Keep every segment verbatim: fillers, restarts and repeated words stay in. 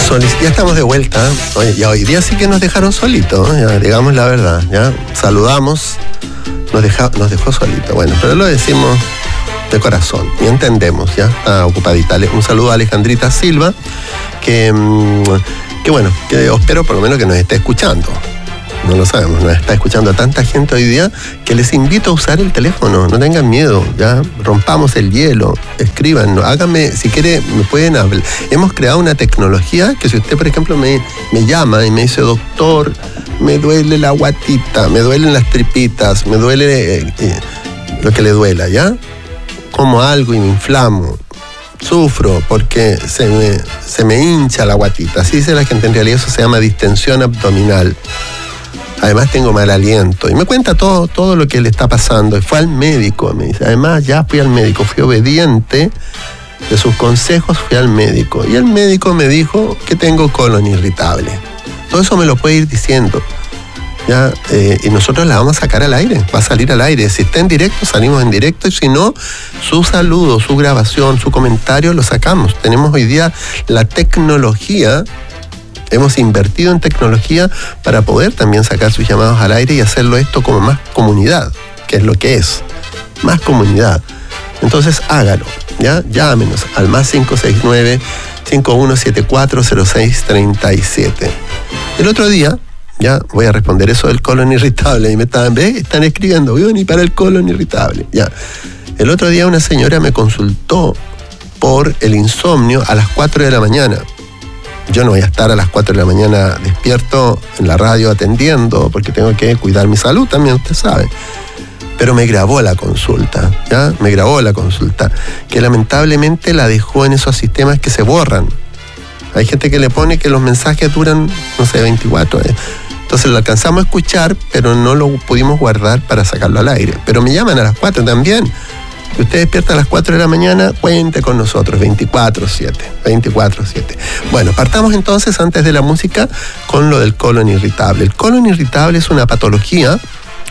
Solis, ya estamos de vuelta. Oye, ya hoy día sí que nos dejaron solitos, ¿eh? Ya, digamos la verdad, ya saludamos, nos, deja, nos dejó solitos. Bueno, pero lo decimos de corazón y entendemos, ya está ocupadita. Un saludo a Alejandrita Silva, que, que bueno, que espero por lo menos que nos esté escuchando. No lo sabemos, nos está escuchando a tanta gente hoy día que les invito a usar el teléfono, no tengan miedo, ya rompamos el hielo, escriban, háganme, si quiere me pueden hablar. Hemos creado una tecnología que si usted por ejemplo me, me llama y me dice, doctor, me duele la guatita, me duelen las tripitas, me duele eh, eh, lo que le duela, ¿ya? Como algo y me inflamo, sufro porque se me, se me hincha la guatita, así dice la gente, en realidad eso se llama distensión abdominal. Además tengo mal aliento. Y me cuenta todo, todo lo que le está pasando. Y fue al médico, me dice. Además ya fui al médico, fui obediente de sus consejos, fui al médico. Y el médico me dijo que tengo colon irritable. Todo eso me lo puede ir diciendo. ¿Ya? Eh, y nosotros la vamos a sacar al aire, va a salir al aire. Si está en directo, salimos en directo. Y si no, su saludo, su grabación, su comentario, lo sacamos. Tenemos hoy día la tecnología. Hemos invertido en tecnología para poder también sacar sus llamados al aire y hacerlo esto como más comunidad, que es lo que es, más comunidad. Entonces hágalo, ¿ya? Llámenos al más cinco seis nueve, cinco uno siete cuatro, cero seis tres siete. El otro día, ya voy a responder eso del colon irritable, y me estaban, ¿ves? Están escribiendo, voy a venir para el colon irritable, ya. El otro día una señora me consultó por el insomnio a las cuatro de la mañana. Yo no voy a estar a las cuatro de la mañana despierto en la radio atendiendo porque tengo que cuidar mi salud también, usted sabe. Pero me grabó la consulta, ¿ya? Me grabó la consulta, que lamentablemente la dejó en esos sistemas que se borran. Hay gente que le pone que los mensajes duran, no sé, veinticuatro. ¿eh? Entonces lo alcanzamos a escuchar, pero no lo pudimos guardar para sacarlo al aire. Pero me llaman a las cuatro también. Si usted despierta a las cuatro de la mañana, cuente con nosotros, veinticuatro siete, veinticuatro siete. Bueno, partamos entonces antes de la música con lo del colon irritable. El colon irritable es una patología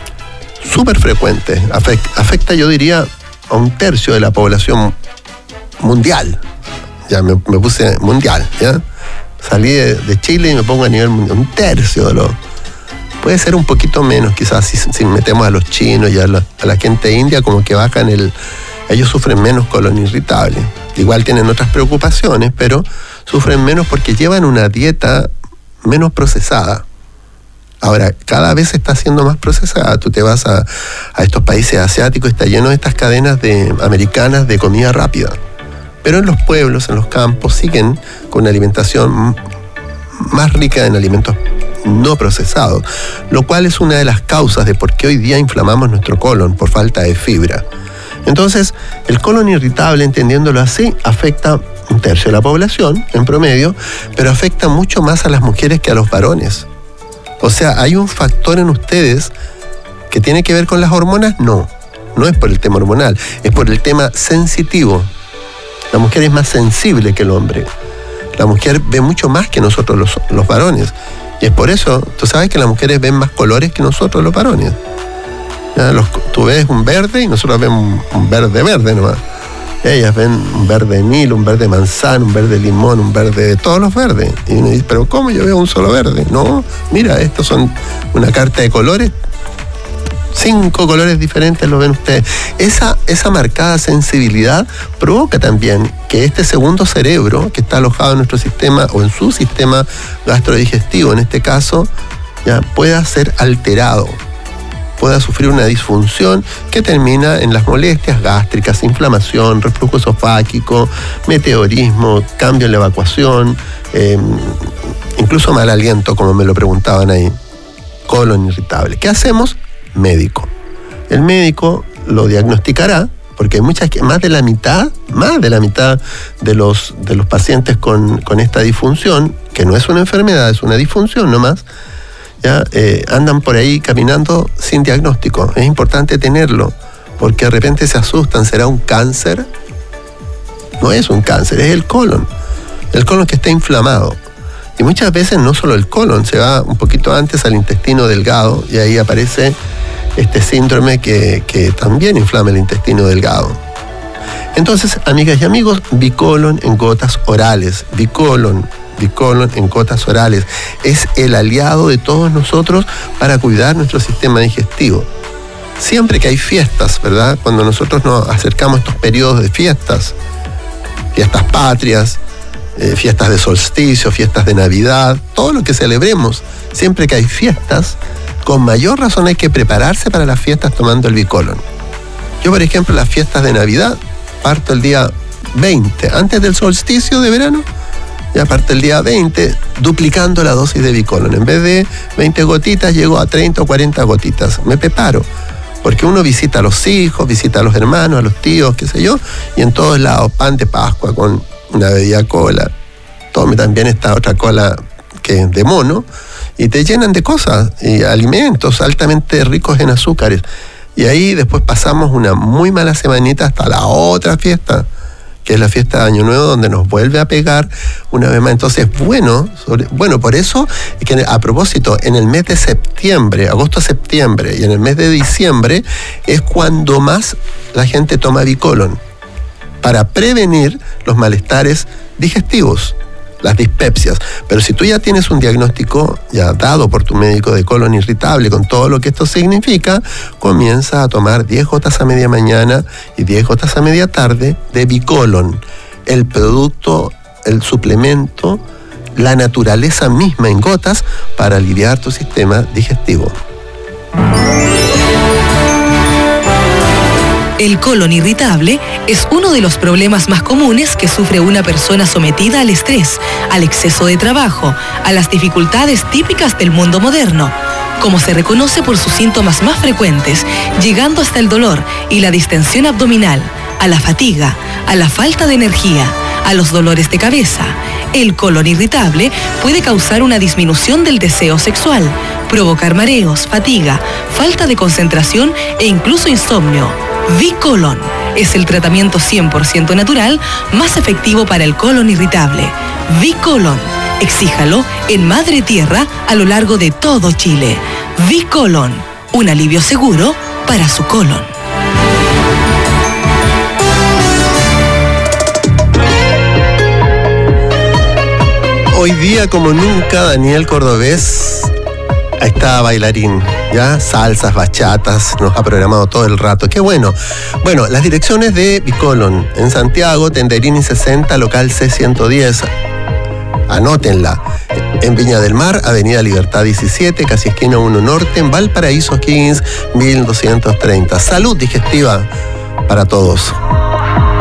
súper frecuente, afecta, afecta yo diría a un tercio de la población mundial. Ya me, me puse mundial, ¿ya? Salí de, de Chile y me pongo a nivel mundial, un tercio de los... Puede ser un poquito menos, quizás, si, si metemos a los chinos y a la, a la gente india, como que bajan el... Ellos sufren menos colon irritable. Igual tienen otras preocupaciones, pero sufren menos porque llevan una dieta menos procesada. Ahora, cada vez se está haciendo más procesada. Tú te vas a, a estos países asiáticos, está lleno de estas cadenas de, americanas de comida rápida. Pero en los pueblos, en los campos, siguen con una alimentación más rica en alimentos no procesados, lo cual es una de las causas de por qué hoy día inflamamos nuestro colon por falta de fibra. Entonces, el colon irritable, entendiéndolo así, afecta un tercio de la población en promedio, pero afecta mucho más a las mujeres que a los varones. O sea, ¿hay un factor en ustedes que tiene que ver con las hormonas? No, no es por el tema hormonal, es por el tema sensitivo. La mujer es más sensible que el hombre. La mujer ve mucho más que nosotros los, los varones. Y es por eso, tú sabes que las mujeres ven más colores que nosotros los varones. ¿Ya? Los, tú ves un verde y nosotros vemos un verde verde nomás. Ellas ven un verde nilo, un verde manzana, un verde limón, un verde de todos los verdes. Y uno dice, pero ¿cómo yo veo un solo verde? No, mira, estos son una carta de colores. Cinco colores diferentes lo ven ustedes. Esa, esa marcada sensibilidad provoca también que este segundo cerebro que está alojado en nuestro sistema o en su sistema gastrodigestivo, en este caso, ya pueda ser alterado, pueda sufrir una disfunción que termina en las molestias gástricas, inflamación, reflujo esofágico, meteorismo, cambio en la evacuación, eh, incluso mal aliento, como me lo preguntaban ahí, colon irritable. ¿Qué hacemos? Médico. El médico lo diagnosticará, porque hay muchas, más de la mitad, más de la mitad de los, de los pacientes con, con esta disfunción, que no es una enfermedad, es una disfunción nomás, ya eh, andan por ahí caminando sin diagnóstico. Es importante tenerlo, porque de repente se asustan, ¿será un cáncer? No es un cáncer, es el colon. El colon que está inflamado. Y muchas veces no solo el colon, se va un poquito antes al intestino delgado y ahí aparece este síndrome que, que también inflama el intestino delgado. Entonces, amigas y amigos, Bicolon en gotas orales. Bicolon, Bicolon en gotas orales. Es el aliado de todos nosotros para cuidar nuestro sistema digestivo. Siempre que hay fiestas, ¿verdad? Cuando nosotros nos acercamos a estos periodos de fiestas, fiestas patrias, eh, fiestas de solsticio, fiestas de Navidad, todo lo que celebremos, siempre que hay fiestas, con mayor razón hay que prepararse para las fiestas tomando el Bicolon. Yo, por ejemplo, las fiestas de Navidad, parto el día veinte, antes del solsticio de verano, ya parto el día veinte, duplicando la dosis de Bicolon. En vez de veinte gotitas, llego a treinta o cuarenta gotitas. Me preparo, porque uno visita a los hijos, visita a los hermanos, a los tíos, qué sé yo, y en todos lados, pan de Pascua con una bebida cola. Tome también esta otra cola que es de mono, y te llenan de cosas, y alimentos altamente ricos en azúcares. Y ahí después pasamos una muy mala semanita hasta la otra fiesta, que es la fiesta de Año Nuevo, donde nos vuelve a pegar una vez más. Entonces, bueno, sobre, bueno, por eso, que a propósito, en el mes de septiembre, agosto-septiembre, y en el mes de diciembre, es cuando más la gente toma Bicolon, para prevenir los malestares digestivos, las dispepsias. Pero si tú ya tienes un diagnóstico ya dado por tu médico de colon irritable, con todo lo que esto significa, comienza a tomar diez gotas a media mañana y diez gotas a media tarde de Bicolon, el producto, el suplemento, la naturaleza misma en gotas para aliviar tu sistema digestivo. El colon irritable es uno de los problemas más comunes que sufre una persona sometida al estrés, al exceso de trabajo, a las dificultades típicas del mundo moderno, como se reconoce por sus síntomas más frecuentes, llegando hasta el dolor y la distensión abdominal, a la fatiga, a la falta de energía, a los dolores de cabeza. El colon irritable puede causar una disminución del deseo sexual, provocar mareos, fatiga, falta de concentración e incluso insomnio. Bicolon es el tratamiento cien por ciento natural más efectivo para el colon irritable. Bicolon, exíjalo en Madre Tierra a lo largo de todo Chile. Bicolon, un alivio seguro para su colon. Hoy día, como nunca, Daniel Cordobés está bailarín, ya, salsas, bachatas, nos ha programado todo el rato, qué bueno. Bueno, las direcciones de Bicolon: en Santiago, Tenderini sesenta, local C ciento diez, anótenla. En Viña del Mar, Avenida Libertad diecisiete, casi esquina uno Norte, en Valparaíso, Higgins mil doscientos treinta. Salud digestiva para todos.